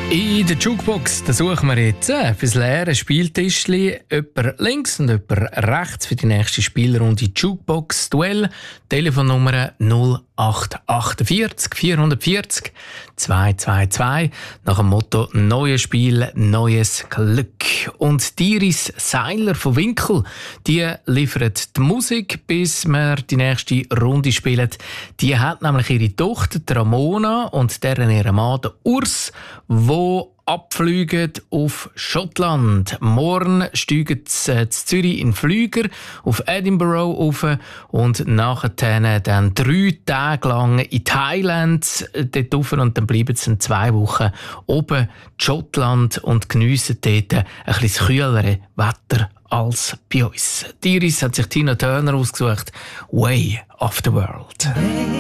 In der Jukebox da suchen wir jetzt fürs leere Spieltischli jemand links und jemand rechts für die nächste Spielrunde Jukebox-Duell. Telefonnummer 0848 440 222 nach dem Motto «Neues Spiel, neues Glück». Und Iris Seiler von Winkel, die liefert die Musik, bis wir die nächste Runde spielen. Die hat nämlich ihre Tochter Ramona und deren ihren Mann Urs, wo abfliegen auf Schottland. Morgen steigen sie in Zürich in Flüger auf Edinburgh auf und nachher dann 3 Tage lang in Thailand dort rauf und dann bleiben sie 2 Wochen oben in Schottland und geniessen dort ein bisschen kühlere Wetter als bei uns. Die Iris hat sich Tina Turner ausgesucht. «Way of the World».